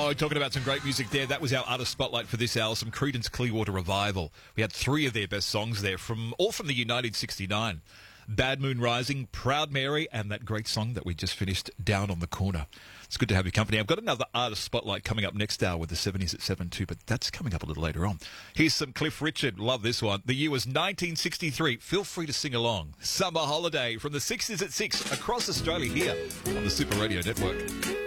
Oh, talking about some great music there. That was our artist spotlight for this hour, some Creedence Clearwater Revival. We had three of their best songs there, all from the year 1969. Bad Moon Rising, Proud Mary, and that great song that we just finished, Down on the Corner. It's good to have your company. I've got another artist spotlight coming up next hour with the 70s at 7 too, but that's coming up a little later on. Here's some Cliff Richard. Love this one. The year was 1963. Feel free to sing along. Summer Holiday from the 60s at 6 across Australia here on the Super Radio Network.